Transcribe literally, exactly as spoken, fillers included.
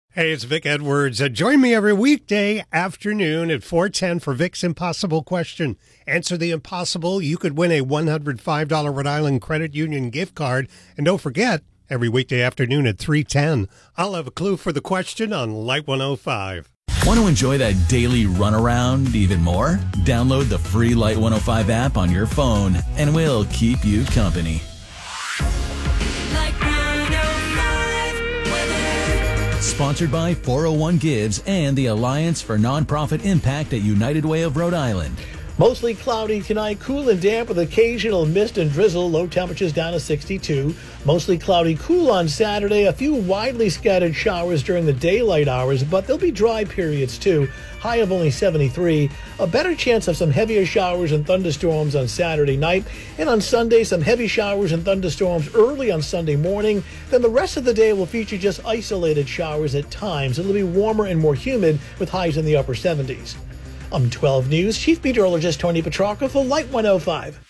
Hey, it's Vic Edwards. Uh, join me every weekday afternoon at four ten for Vic's Impossible Question. Answer the impossible. You could win a one hundred five dollars Rhode Island Credit Union gift card. And don't forget, every weekday afternoon at three ten, I'll have a clue for the question on Light one oh five. Want to enjoy that daily runaround even more? Download the free Light one oh five app on your phone, and we'll keep you company. Sponsored by four oh one Gives and the Alliance for Nonprofit Impact at United Way of Rhode Island. Mostly cloudy tonight, cool and damp with occasional mist and drizzle. Low temperatures down to sixty-two. Mostly cloudy, cool on Saturday. A few widely scattered showers during the daylight hours, but there'll be dry periods too. High of only seventy-three. A better chance of some heavier showers and thunderstorms on Saturday night. And on Sunday, some heavy showers and thunderstorms early on Sunday morning. Then the rest of the day will feature just isolated showers at times. It'll be warmer and more humid with highs in the upper seventies. I'm twelve News Chief Meteorologist Tony Petrarca for Light one oh five.